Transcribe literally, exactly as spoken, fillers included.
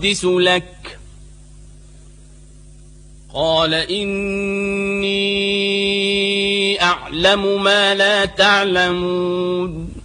أحدث لك قال إني أعلم ما لا تعلمون